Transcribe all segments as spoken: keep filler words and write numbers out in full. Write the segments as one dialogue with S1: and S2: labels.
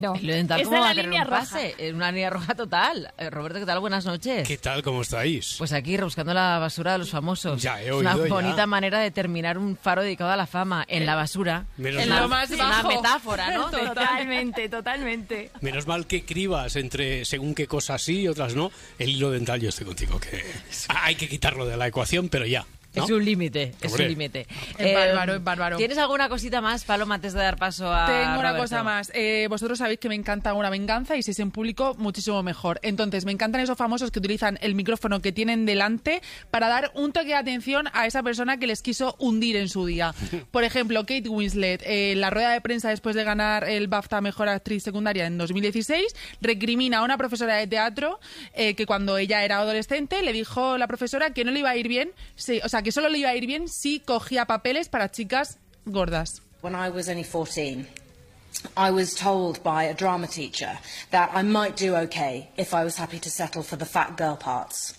S1: No.
S2: El hilo dental,
S1: Esa
S2: ¿cómo
S1: es
S2: va
S1: la
S2: a tener
S1: línea
S2: un
S1: roja.
S2: pase? Es una línea roja total. Eh, Roberto, ¿qué tal? Buenas noches.
S3: ¿Qué tal? ¿Cómo estáis?
S2: Pues aquí, rebuscando la basura de los famosos.
S3: Ya he
S2: Es una
S3: oído ya.
S2: bonita manera de terminar un faro dedicado a la fama en la basura.
S3: Menos
S2: Es
S3: mal.
S2: una-
S1: lo más
S2: es
S1: bajo.
S2: una metáfora, ¿no? De-
S1: Totalmente, totalmente.
S3: Menos mal que cribas entre según qué cosas sí y otras no. El hilo dental, yo estoy contigo, que hay que quitarlo de la ecuación, pero ya. ¿no?
S2: Es un límite, es
S3: Hombre.
S2: un límite.
S1: Es bárbaro, es bárbaro.
S2: ¿Tienes alguna cosita más, Paloma, antes de dar paso a
S1: Tengo una
S2: Roberto?
S1: cosa más. Eh, vosotros sabéis que me encanta una venganza y si es en público, muchísimo mejor. Entonces, me encantan esos famosos que utilizan el micrófono que tienen delante para dar un toque de atención a esa persona que les quiso hundir en su día. Por ejemplo, Kate Winslet, eh, en la rueda de prensa después de ganar el BAFTA a Mejor Actriz Secundaria en dos mil dieciséis, recrimina a una profesora de teatro eh, que cuando ella era adolescente le dijo la profesora que no le iba a ir bien, sí, o sea, que solo le iba a ir bien si cogía papeles para chicas gordas.
S4: When I was only fourteen, I was told by a drama teacher that I might do okay if I was happy to settle for the fat girl parts.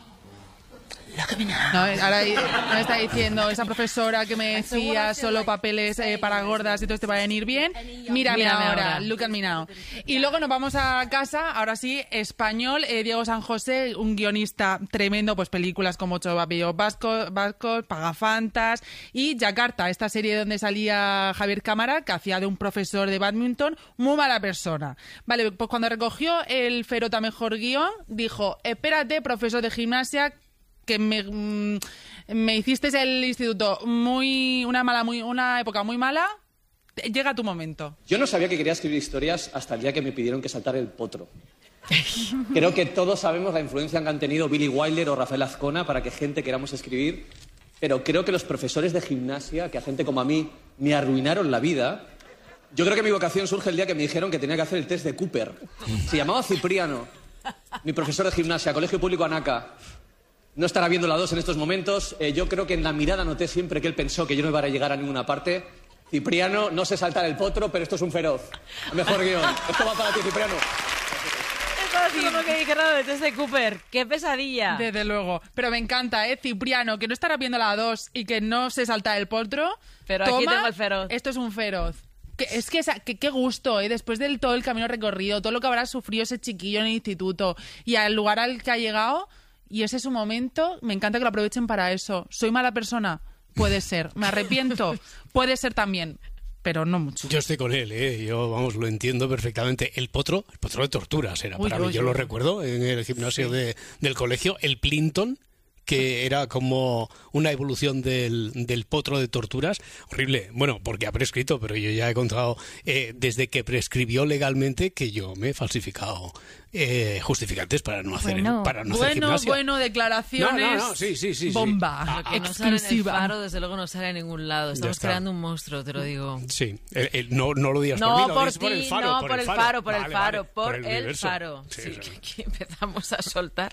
S4: Look at me now.
S1: No, ahora, ahora está diciendo esa profesora que me decía solo papeles eh, para gordas y todo te va a venir bien. Mírame,
S2: Mírame
S1: ahora,
S2: ahora.
S1: look at me now. Y luego nos vamos a casa, ahora sí, español, eh, Diego San José, un guionista tremendo, pues películas como Ocho Apellidos Vascos, Vascos, Pagafantas y Yakarta, esta serie donde salía Javier Cámara, que hacía de un profesor de badminton, muy mala persona. Vale, pues cuando recogió el Ferota Mejor Guión, dijo, espérate, profesor de gimnasia, que me, mm, me hiciste el instituto muy una mala muy una época muy mala, llega tu momento.
S5: Yo no sabía que quería escribir historias hasta el día que me pidieron que saltara el potro. Creo que todos sabemos la influencia que han tenido Billy Wilder o Rafael Azcona para que gente queramos escribir, pero creo que los profesores de gimnasia, que a gente como a mí me arruinaron la vida, yo creo que mi vocación surge el día que me dijeron que tenía que hacer el test de Cooper. Se llamaba Cipriano, mi profesor de gimnasia, Colegio Público Anaca. No estará viendo la dos en estos momentos. Eh, yo creo que en la mirada noté siempre que él pensó que yo no iba a llegar a ninguna parte. Cipriano, no sé saltar el potro, pero esto es un feroz. Mejor guión. Esto va para ti, Cipriano.
S2: Eso es como que dijeron de Tess de Cooper. ¡Qué pesadilla!
S1: Desde luego. Pero me encanta, ¿eh? Cipriano, que no estará viendo la dos y que no se salta el potro.
S2: Pero
S1: toma,
S2: aquí tengo el feroz.
S1: Esto es un feroz. Que, es que, esa- que qué gusto, ¿eh? Después del todo el camino recorrido, todo lo que habrá sufrido ese chiquillo en el instituto y al lugar al que ha llegado, y ese es su momento, me encanta que lo aprovechen para eso. ¿Soy mala persona? Puede ser. ¿Me arrepiento? Puede ser también. Pero no mucho.
S3: Yo estoy con él, ¿eh? Yo, vamos, lo entiendo perfectamente. El potro, el potro de torturas era
S1: Uy,
S3: para
S1: uy,
S3: mí. Yo
S1: uy.
S3: lo recuerdo en el gimnasio de, del colegio. El Plinton, que era como una evolución del, del potro de torturas. Horrible. Bueno, porque ha prescrito, pero yo ya he contado eh, desde que prescribió legalmente que yo me he falsificado eh, justificantes para no hacer,
S1: Bueno,
S3: para no hacer
S1: bueno,
S3: gimnasia.
S1: bueno, declaraciones.
S3: No, no, no, sí, sí, sí, sí.
S1: Bomba.
S2: Lo que no sale en el
S1: exclusiva.
S2: faro, desde luego no sale en ningún lado. Estamos
S3: está.
S2: creando un monstruo, te lo digo.
S3: Sí, el- el- no, no lo digas
S2: No,
S3: por mí, lo
S2: por
S3: digas por
S2: ti,
S3: el faro.
S2: no,
S3: por,
S2: por
S3: el
S2: el faro, por el
S3: Vale,
S2: faro,
S3: vale,
S2: por el
S3: universo.
S2: faro.
S3: Sí,
S2: Sí,
S3: eso.
S2: que aquí empezamos a soltar.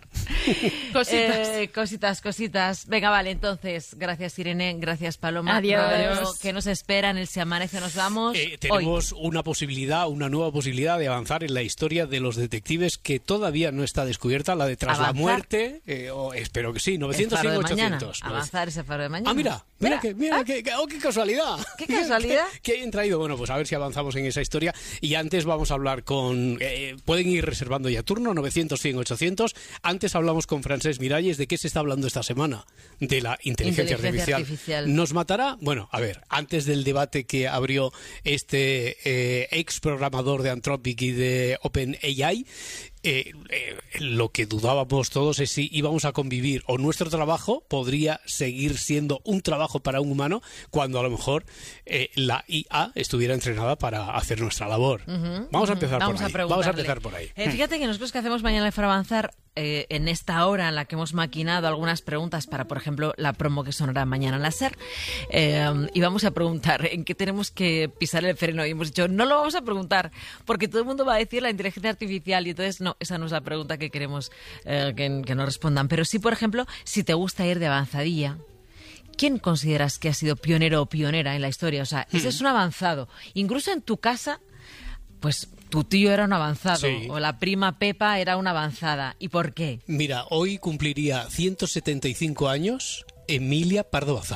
S1: Cositas.
S2: Eh, cositas, cositas. Venga, vale, entonces, gracias Irene, gracias Paloma.
S1: Adiós.
S2: Roberto, ¿qué nos esperan? El Se Amanece nos vamos.
S3: Eh,
S2: hoy.
S3: tenemos una posibilidad, una nueva posibilidad de avanzar en la historia de los detectives que todavía no está descubierta, la de Tras la
S2: ¿Avanzar?
S3: Muerte, eh, o espero que sí,
S2: El
S3: novecientos
S2: faro de
S3: cinco
S2: mañana.
S3: ochocientos.
S2: Avanzar ese faro de mañana.
S3: Ah, mira, mira, que, mira que, que- oh, qué casualidad.
S2: ¿Qué casualidad?
S3: ¿Qué, qué hayan traído? Bueno, pues a ver si avanzamos en esa historia. Y antes vamos a hablar con... eh, pueden ir reservando ya turno, novecientos, cien, ochocientos. Antes hablamos con Francesc Miralles de qué se está hablando esta semana. De la inteligencia,
S2: Inteligencia
S3: artificial.
S2: artificial.
S3: ¿Nos matará? Bueno, a ver, antes del debate que abrió este eh, ex programador de Anthropic y de OpenAI, eh, eh, lo que dudábamos todos es si íbamos a convivir o nuestro trabajo podría seguir siendo un trabajo para un humano cuando a lo mejor eh, la I A estuviera entrenada para hacer nuestra labor. Vamos a empezar
S2: Vamos
S3: por
S2: a
S3: ahí. Vamos a
S2: preguntarle.
S3: empezar por ahí.
S2: Eh, fíjate que nosotros que hacemos Mañana de Faro Avanzar, eh, en esta hora en la que hemos maquinado algunas preguntas para, por ejemplo, la promo que sonará mañana en la SER, eh, y vamos a preguntar en qué tenemos que pisar el freno. Y hemos dicho, no lo vamos a preguntar, porque todo el mundo va a decir la inteligencia artificial, y entonces no, esa no es la pregunta que queremos eh, que, que nos respondan. Pero sí, por ejemplo, si te gusta ir de avanzadilla, ¿quién consideras que ha sido pionero o pionera en la historia? O sea, ese es un avanzado. Incluso en tu casa, pues tu tío era un avanzado,
S3: Sí.
S2: o la prima Pepa era una avanzada. ¿Y por qué?
S3: Mira, hoy cumpliría ciento setenta y cinco años Emilia Pardo Bazán.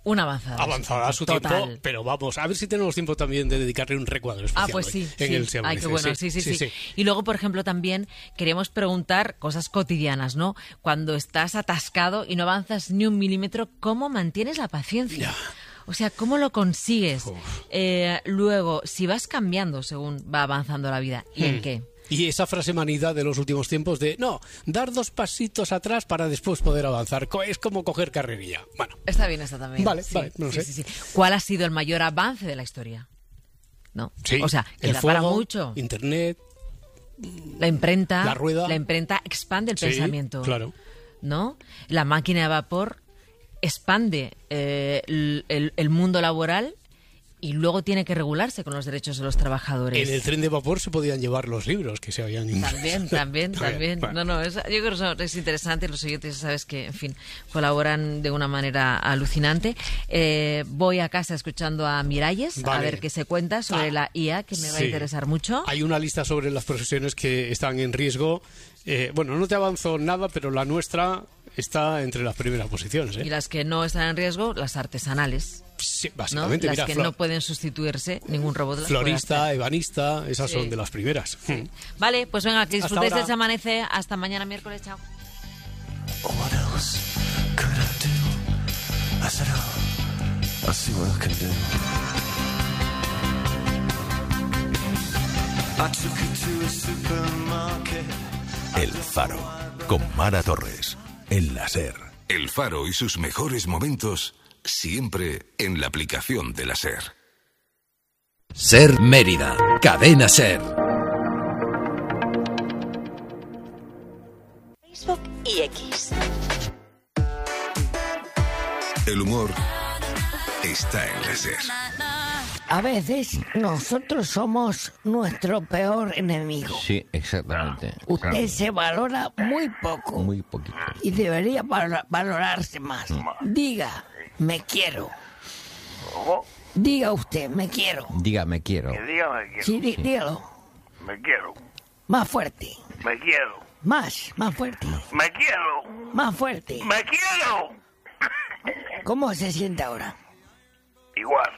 S2: Una avanzada.
S3: Avanzada a su
S2: Total.
S3: tiempo, pero vamos, a ver si tenemos tiempo también de dedicarle un recuadro especial.
S2: Ah, pues sí.
S3: En
S2: sí.
S3: el Se
S2: Ay,
S3: Amanece.
S2: qué bueno, sí sí, sí, sí, sí. Y luego, por ejemplo, también queríamos preguntar cosas cotidianas, ¿no? Cuando estás atascado y no avanzas ni un milímetro, ¿cómo mantienes la paciencia?
S3: Ya.
S2: O sea, ¿cómo lo consigues? Eh, luego, si vas cambiando según va avanzando la vida, ¿y hmm. en qué?
S3: Y esa frase manida de los últimos tiempos de, no, dar dos pasitos atrás para después poder avanzar. Es como coger carrerilla. Bueno.
S2: Está bien esta también.
S3: Vale,
S2: sí,
S3: vale, no
S2: sí,
S3: sé.
S2: Sí, sí. ¿Cuál ha sido el mayor avance de la historia? ¿No?
S3: Sí,
S2: o sea,
S3: el
S2: queda
S3: fuego,
S2: para mucho.
S3: Internet,
S2: la imprenta.
S3: la rueda.
S2: La imprenta expande el
S3: sí,
S2: pensamiento.
S3: Claro.
S2: ¿No? La máquina de vapor expande eh, el, el, el mundo laboral y luego tiene que regularse con los derechos de los trabajadores.
S3: En el tren de vapor se podían llevar los libros que se habían...
S2: También, también, también.
S3: Bueno.
S2: No, no, es, yo creo que eso es interesante. Los oyentes, sabes que, en fin, colaboran de una manera alucinante. Eh, voy a casa escuchando a Miralles,
S3: vale.
S2: a ver qué se cuenta sobre ah, la I A, que me va sí. a interesar mucho.
S3: Hay una lista sobre las profesiones que están en riesgo. Eh, bueno, no te avanzo nada, pero la nuestra está entre las primeras posiciones. ¿eh?
S2: Y las que no están en riesgo, las artesanales.
S3: Sí, básicamente.
S2: ¿no? Las
S3: mira,
S2: que
S3: flor...
S2: no pueden sustituirse, ningún robot las
S3: Florista,
S2: puede hacer.
S3: ebanista, esas sí. son de las primeras.
S2: Sí. Vale, pues venga, que disfrutéis del Se Amanece. Hasta mañana miércoles, chao. What else could I do? I said, oh, I'll see what I can do.
S6: I took it to a supermarket. El Faro, con Mara Torres, en la SER.
S7: El Faro y sus mejores momentos siempre en la aplicación de la SER.
S8: SER Mérida, cadena SER.
S9: Facebook y X.
S7: El humor está en la SER.
S10: A veces nosotros somos nuestro peor enemigo.
S11: Sí, exactamente.
S10: Usted claro. se valora muy poco.
S11: Muy poquito.
S10: Y debería val- valorarse más. Mm. Diga, me quiero. Diga usted, me quiero.
S11: Diga, me quiero.
S12: Que diga, me quiero.
S10: Sí, dí- sí. dígalo.
S12: Me quiero.
S10: Más fuerte.
S12: Me quiero.
S10: Más, más fuerte.
S12: Me quiero.
S10: Más fuerte.
S12: Me quiero.
S10: ¿Cómo se siente ahora?
S12: Igual.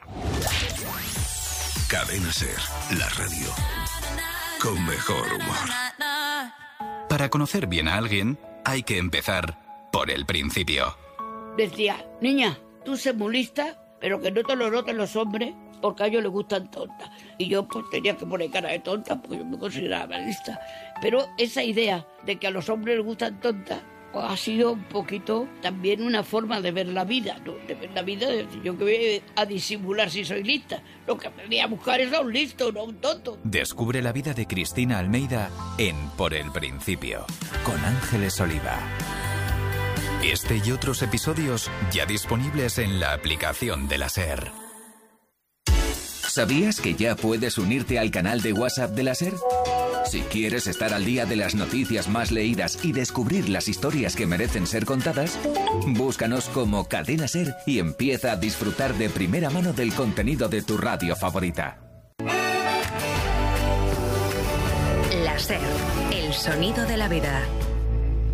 S7: Cadena SER, la radio con mejor humor.
S13: Para conocer bien a alguien, hay que empezar por el principio.
S14: Decía, niña, tú sé muy lista, pero que no te lo noten los hombres, porque a ellos les gustan tontas. Y yo pues tenía que poner cara de tonta, porque yo me consideraba lista. Pero esa idea de que a los hombres les gustan tontas, pues ha sido un poquito también una forma de ver la vida, ¿no? De ver la vida, de decir, yo que voy a disimular si soy lista. Lo que aprendí a buscar es a un listo, no a un tonto.
S13: Descubre la vida de Cristina Almeida en Por el Principio, con Ángeles Oliva. Este y otros episodios ya disponibles en la aplicación de la SER.
S15: ¿Sabías que ya puedes unirte al canal de WhatsApp de la SER? Si quieres estar al día de las noticias más leídas y descubrir las historias que merecen ser contadas, búscanos como Cadena SER y empieza a disfrutar de primera mano del contenido de tu radio favorita.
S9: La SER, el sonido de la vida.